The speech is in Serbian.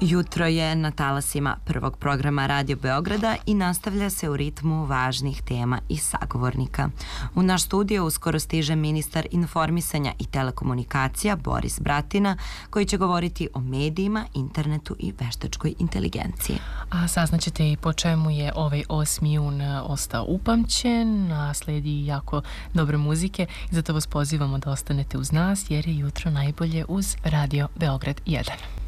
Jutro je na talasima prvog programa Radio Beograda i nastavlja se u ritmu važnih tema i sagovornika. U naš studio uskoro stiže ministar informisanja i telekomunikacija Boris Bratina, koji će govoriti o medijima, internetu i veštačkoj inteligenciji. A saznaćete i po čemu je ovaj 8. jun ostao upamćen, a sledi jako dobre muzike i zato vas pozivamo da ostanete uz nas jer je jutro najbolje uz Radio Beograd 1.